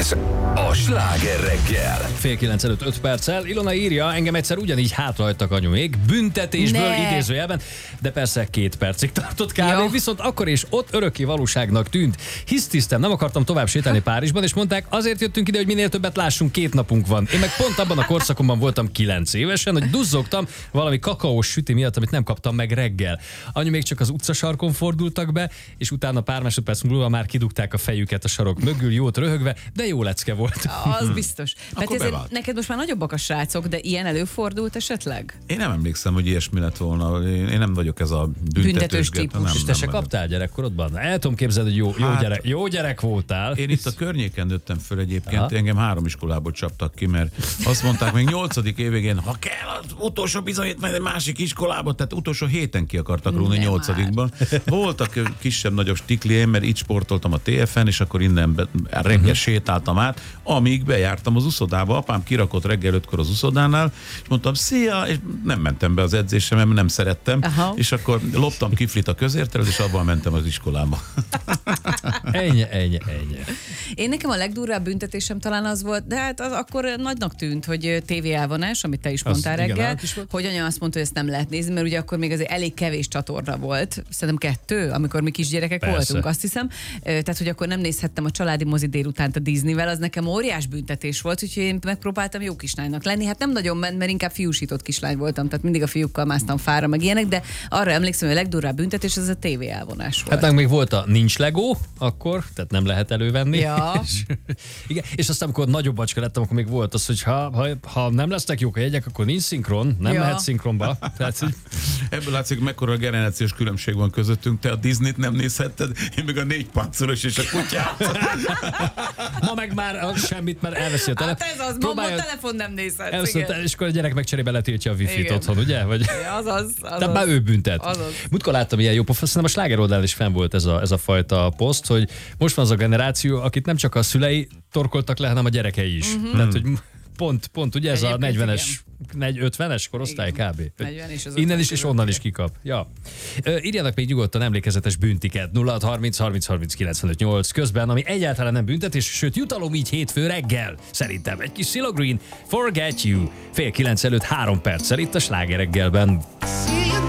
Ez a Sláger reggel. Fél 9 előtt 5 perccel. Ilona írja, engem egyszer ugyanígy hátrahagytak anyumék, büntetésből idézőjelben, de persze 2 percig tartott kb. Viszont akkor és ott örökké valóságnak tűnt. Hisztisztem, nem akartam tovább sétálni Párizsban, és mondták, azért jöttünk ide, hogy minél többet lássunk, 2 napunk van. Én meg pont abban a korszakomban voltam 9 évesen, hogy duzzogtam valami kakaós süti miatt, amit nem kaptam meg reggel. Anyu még csak az utcasarkon fordultak be, és utána pár másodperc múlva már kidugták a fejüket a sarok mögül, jót röhögve, de jó lecke volt. Az biztos. Mert ezért neked most már nagyobbak a srácok, de ilyen előfordult esetleg? Én nem emlékszem, hogy ilyesmi lett volna. Én nem vagyok ez a büntetős típus. És te se kaptál gyerekkorodban? El tudom képzelni, hogy jó gyerek voltál. Én itt a környéken nőttem föl egyébként. Aha. Engem 3 iskolából csaptak ki, mert azt mondták még 8. évvégén, ha kell, az utolsó bizonyít meg egy másik iskolába, tehát utolsó héten ki akartak rúgni 8-ban. Voltak kisebb-nagyobb stikliém, mert itt sportoltam a TFN, és akkor innen reggel sétáltam át, amíg bejártam az uszodába. Apám kirakott reggel 5-kor az uszodánál, és mondtam, szia, és nem mentem be az edzésre, mert nem szerettem, és akkor loptam kiflit a közértelen, és abban mentem az iskolába. Ennyi. Én nekem a legdurvább büntetésem talán az volt, de hát az akkor nagynak tűnt, hogy tévéelvonás, amit te is mondtál reggel, hogy anya azt mondta, hogy ezt nem lehet nézni, mert ugye akkor még azért elég kevés csatorna volt, szerintem 2, amikor mi kisgyerekek voltunk, azt hiszem. Tehát, hogy akkor nem nézhettem a családi mozi délutánt a Disneyvel, az nekem óriás büntetés volt, úgyhogy én megpróbáltam jó kislánynak lenni. Hát nem nagyon ment, mert inkább fiúsított kislány voltam, tehát mindig a fiúkkal másztam fára, meg ilyenek, de arra emlékszem, hogy a legdurvább büntetés az a tévéelvonás volt. Hát még volt a nincs Lego akkor, tehát nem lehet elővenni. Ja. Igen, és aztán, amikor nagyobb bacska lettem, akkor még volt az, hogy ha nem lesznek jók a jegyek, akkor nincs szinkron, nem mehet szinkronba. Tehát, ebből látszik, mekkora a generációs különbség van közöttünk. Te a Disneyt nem nézhetted, én meg a 4 páncélos és a kutyát. Ma meg már semmit, mert elveszi a telefon. Hát ez az, ma a telefon nem nézhetsz. És akkor a gyerek megcserébe letiltja a wifi-t otthon, ugye? Vagy... Azaz. Tehát már ő büntet. Múltkor láttam ilyen jó pofa, szerintem a Sláger oldalán is fenn volt ez a fajta poszt, hogy most van az a generáció, akit nem csak a szülei torkoltak le, hanem a gyerekei is. Tehát, hogy pont ugye ez egyébként a 40-es, 50-es korosztály kb. Innen is és onnan is kikap. Ja. Írjanak még nyugodtan emlékezetes büntiket 0630 30 30 95 8 közben, ami egyáltalán nem büntetés, sőt jutalom így hétfő reggel. Szerintem egy kis Silo Green, Forget You. Fél 9 előtt 3 perccel itt a Sláger reggelben.